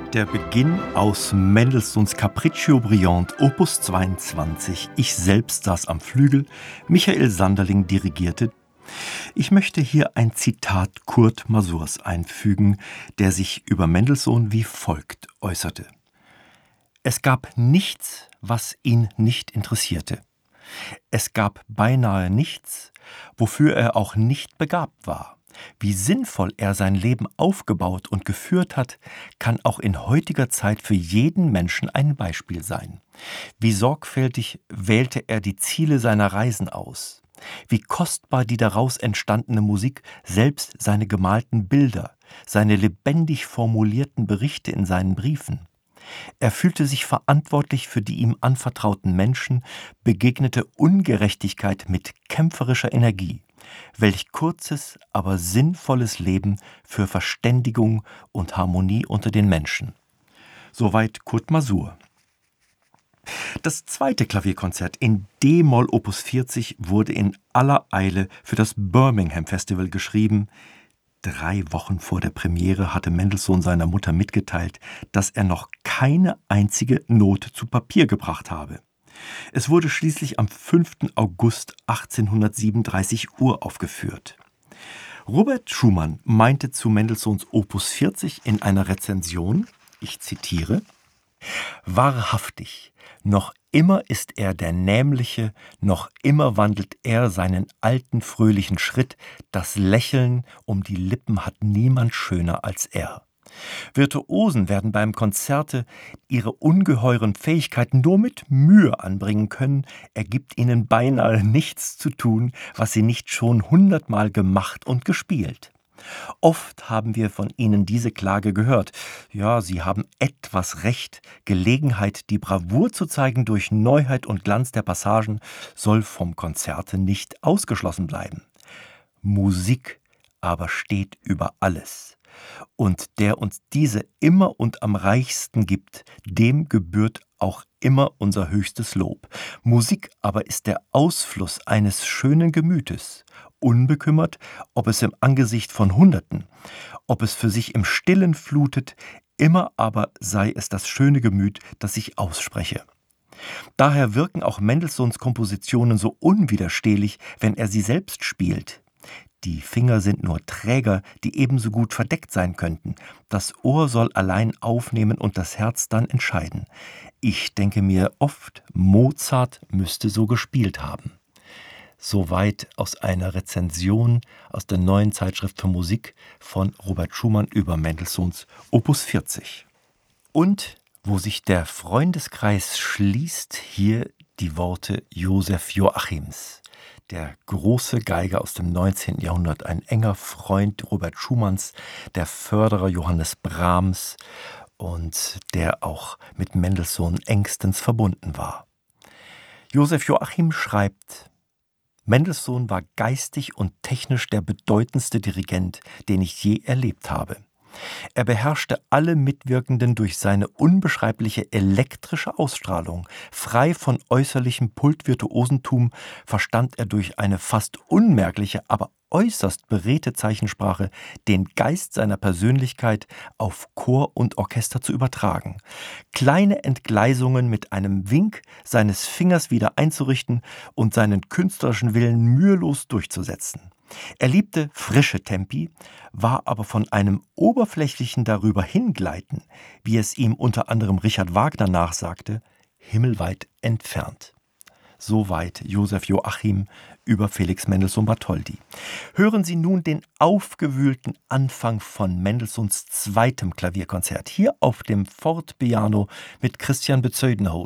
Der Beginn aus Mendelssohns Capriccio Brillant, Opus 22. Ich selbst saß am Flügel, Michael Sanderling dirigierte. Ich möchte hier ein Zitat Kurt Masurs einfügen, der sich über Mendelssohn wie folgt äußerte: Es gab nichts, was ihn nicht interessierte. Es gab beinahe nichts, wofür er auch nicht begabt war. Wie sinnvoll er sein Leben aufgebaut und geführt hat, kann auch in heutiger Zeit für jeden Menschen ein Beispiel sein. Wie sorgfältig wählte er die Ziele seiner Reisen aus. Wie kostbar die daraus entstandene Musik, selbst seine gemalten Bilder, seine lebendig formulierten Berichte in seinen Briefen. Er fühlte sich verantwortlich für die ihm anvertrauten Menschen, begegnete Ungerechtigkeit mit kämpferischer Energie. Welch kurzes, aber sinnvolles Leben für Verständigung und Harmonie unter den Menschen. Soweit Kurt Masur. Das zweite Klavierkonzert in D-Moll Opus 40 wurde in aller Eile für das Birmingham Festival geschrieben. 3 Wochen vor der Premiere hatte Mendelssohn seiner Mutter mitgeteilt, dass er noch keine einzige Note zu Papier gebracht habe. Es wurde schließlich am 5. August 1837 uraufgeführt. Robert Schumann meinte zu Mendelssohns Opus 40 in einer Rezension, ich zitiere: Wahrhaftig, noch immer ist er der Nämliche, noch immer wandelt er seinen alten fröhlichen Schritt, das Lächeln um die Lippen hat niemand schöner als er. Virtuosen werden beim Konzerte ihre ungeheuren Fähigkeiten nur mit Mühe anbringen können, er gibt ihnen beinahe nichts zu tun, was sie nicht schon 100-mal gemacht und gespielt. Oft haben wir von ihnen diese Klage gehört. Ja, sie haben etwas recht. Gelegenheit, die Bravour zu zeigen durch Neuheit und Glanz der Passagen, soll vom Konzerte nicht ausgeschlossen bleiben. Musik aber steht über alles. Und der uns diese immer und am reichsten gibt, dem gebührt auch immer unser höchstes Lob. Musik aber ist der Ausfluss eines schönen Gemütes, unbekümmert, ob es im Angesicht von Hunderten, ob es für sich im Stillen flutet, immer aber sei es das schöne Gemüt, das sich ausspreche. Daher wirken auch Mendelssohns Kompositionen so unwiderstehlich, wenn er sie selbst spielt. Die Finger sind nur Träger, die ebenso gut verdeckt sein könnten. Das Ohr soll allein aufnehmen und das Herz dann entscheiden. Ich denke mir oft, Mozart müsste so gespielt haben. Soweit aus einer Rezension aus der Neuen Zeitschrift für Musik von Robert Schumann über Mendelssohns Opus 40. Und wo sich der Freundeskreis schließt, hier die Worte Joseph Joachims. Der große Geiger aus dem 19. Jahrhundert, ein enger Freund Robert Schumanns, der Förderer Johannes Brahms und der auch mit Mendelssohn engstens verbunden war. Joseph Joachim schreibt: Mendelssohn war geistig und technisch der bedeutendste Dirigent, den ich je erlebt habe. Er beherrschte alle Mitwirkenden durch seine unbeschreibliche elektrische Ausstrahlung. Frei von äußerlichem Pultvirtuosentum verstand er durch eine fast unmerkliche, aber äußerst beredte Zeichensprache den Geist seiner Persönlichkeit auf Chor und Orchester zu übertragen. Kleine Entgleisungen mit einem Wink seines Fingers wieder einzurichten und seinen künstlerischen Willen mühelos durchzusetzen. Er liebte frische Tempi, war aber von einem oberflächlichen darüber hingleiten, wie es ihm unter anderem Richard Wagner nachsagte, himmelweit entfernt. Soweit Joseph Joachim über Felix Mendelssohn Bartholdy. Hören Sie nun den aufgewühlten Anfang von Mendelssohns zweitem Klavierkonzert, hier auf dem Fortepiano mit Christian Bezuidenhout.